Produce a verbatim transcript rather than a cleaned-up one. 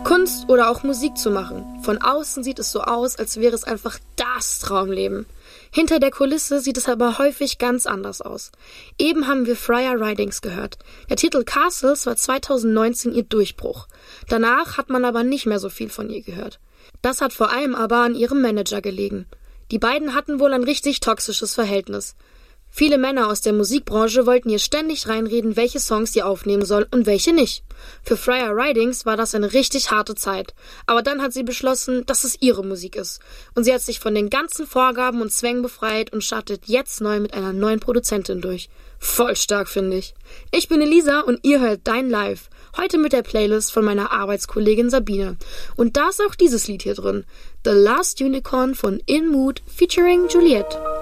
Kunst oder auch Musik zu machen. Von außen sieht es so aus, als wäre es einfach das Traumleben. Hinter der Kulisse sieht es aber häufig ganz anders aus. Eben haben wir Freya Ridings gehört. Der Titel Castles war zweitausendneunzehn ihr Durchbruch. Danach hat man aber nicht mehr so viel von ihr gehört. Das hat vor allem aber an ihrem Manager gelegen. Die beiden hatten wohl ein richtig toxisches Verhältnis. Viele Männer aus der Musikbranche wollten ihr ständig reinreden, welche Songs sie aufnehmen soll und welche nicht. Für Freya Ridings war das eine richtig harte Zeit. Aber dann hat sie beschlossen, dass es ihre Musik ist. Und sie hat sich von den ganzen Vorgaben und Zwängen befreit und startet jetzt neu mit einer neuen Produzentin durch. Voll stark, finde ich. Ich bin Elisa und ihr hört Dein Live. Heute mit der Playlist von meiner Arbeitskollegin Sabine. Und da ist auch dieses Lied hier drin. The Last Unicorn von In Mood featuring Juliette.